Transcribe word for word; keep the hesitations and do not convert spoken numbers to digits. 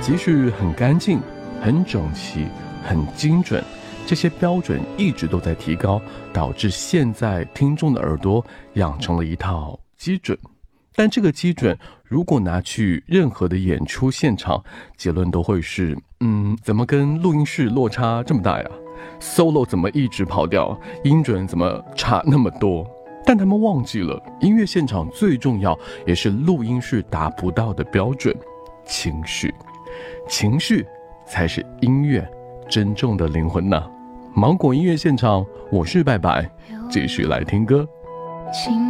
即使很干净、很整齐、很精准，这些标准一直都在提高，导致现在听众的耳朵养成了一套基准。但这个基准如果拿去任何的演出现场，结论都会是嗯，怎么跟录音室落差这么大呀？ solo 怎么一直跑调？音准怎么差那么多？但他们忘记了，音乐现场最重要也是录音室达不到的标准，情绪。情绪才是音乐真正的灵魂呐！芒果音乐现场，我是拜拜，继续来听歌。